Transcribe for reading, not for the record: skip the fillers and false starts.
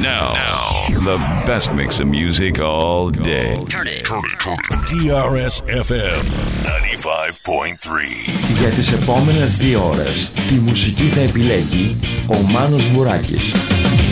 Now, the best mix of music all day. Turn it. DRS FM 95.3. Για τις επόμενες 2 ώρες τη μουσική θα επιλέγει ο Μάνος Μουράκης.